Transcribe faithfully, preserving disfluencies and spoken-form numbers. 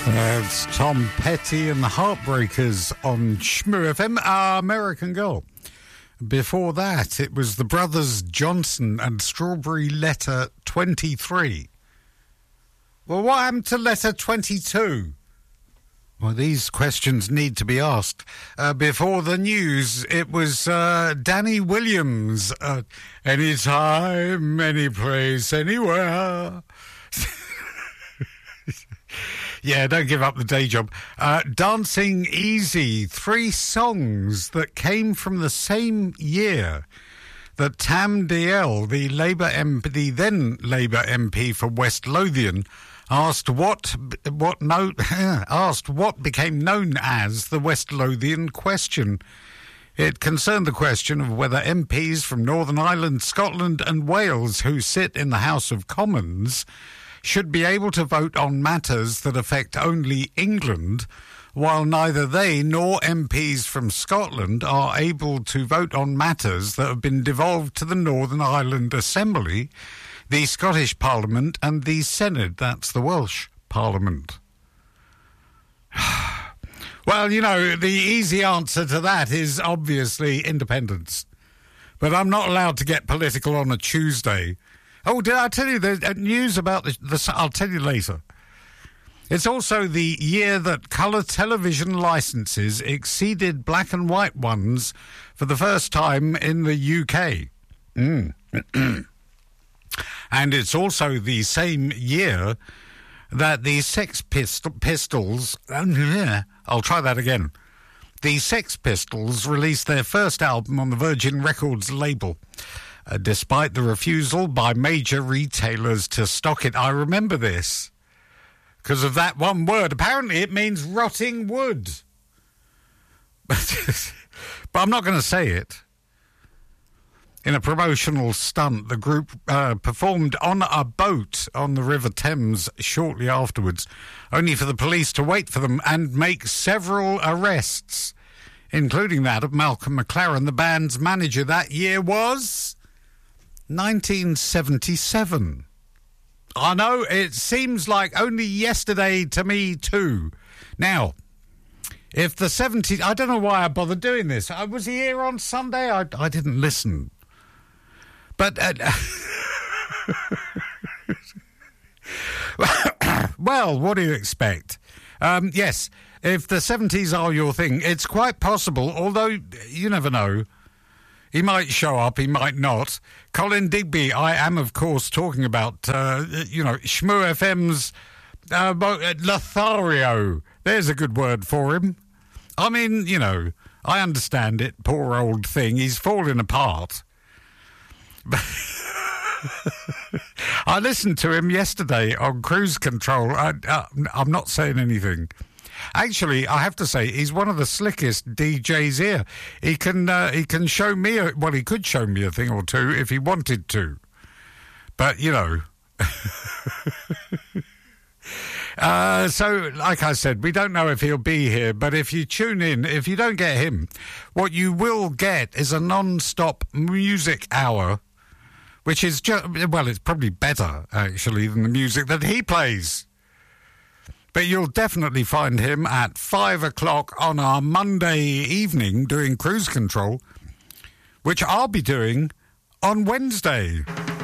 Uh, it's Tom Petty and the Heartbreakers on Shmoo F M, uh, American Girl. Before that, it was the Brothers Johnson and Strawberry Letter twenty-three. Well, what happened to Letter twenty-two? Well, these questions need to be asked. Uh, before the news, it was uh, Danny Williams. Uh, anytime, any place, anywhere. Yeah, don't give up the day job. Uh, Dancing Easy, three songs that came from the same year that Tam Dalyell, the Labour M P, the then Labour M P for West Lothian, asked what what no asked what became known as the West Lothian question. It concerned the question of whether M Ps from Northern Ireland, Scotland and Wales who sit in the House of Commons should be able to vote on matters that affect only England, while neither they nor M Ps from Scotland are able to vote on matters that have been devolved to the Northern Ireland Assembly, the Scottish Parliament and the Senedd, that's the Welsh Parliament. Well, you know, the easy answer to that is obviously independence. But I'm not allowed to get political on a Tuesday. Oh, did I tell you the news about the, the... I'll tell you later. It's also the year that colour television licences exceeded black and white ones for the first time in the U K. Mm. And it's also the same year that the Sex Pist- Pistols... I'll try that again. The Sex Pistols released their first album on the Virgin Records label, uh, despite the refusal by major retailers to stock it. I remember this because of that one word. Apparently it means rotting wood. But, but I'm not going to say it. In a promotional stunt, the group uh, performed on a boat on the River Thames shortly afterwards, only for the police to wait for them and make several arrests, including that of Malcolm McLaren. The band's manager that year was nineteen seventy-seven. I know, it seems like only yesterday to me too. Now, if the seventies... I don't know why I bothered doing this. I was here on Sunday. I, I didn't listen. But, uh, well, what do you expect? Um, yes, if the seventies are your thing, it's quite possible, although you never know. He might show up, he might not. Colin Digby, I am, of course, talking about, uh, you know, Shmoo F M's uh, Lothario. There's a good word for him. I mean, you know, I understand it, poor old thing. He's falling apart. I listened to him yesterday on Cruise Control. I, uh, I'm not saying anything. Actually, I have to say, he's one of the slickest D Js here. He can uh, he can show me, a, well, he could show me a thing or two if he wanted to. But, you know. uh, so, like I said, we don't know if he'll be here, but if you tune in, if you don't get him, what you will get is a non-stop music hour, which is just, well, it's probably better, actually, than the music that he plays. But you'll definitely find him at five o'clock on our Monday evening doing Cruise Control, which I'll be doing on Wednesday.